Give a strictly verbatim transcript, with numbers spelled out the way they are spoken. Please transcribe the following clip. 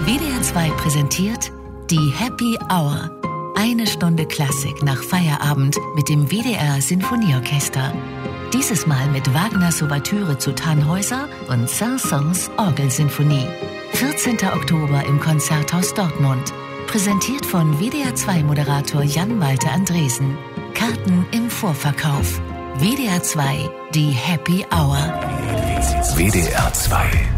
W D R zwei präsentiert die Happy Hour. Eine Stunde Klassik nach Feierabend mit dem W D R Sinfonieorchester. Dieses Mal mit Wagners Ouvertüre zu Tannhäuser und Saint-Saëns Orgelsinfonie. vierzehnten Oktober im Konzerthaus Dortmund. Präsentiert von W D R zwei Moderator Jan-Malte Andresen. Karten im Vorverkauf. W D R zwei, die Happy Hour. W D R zwei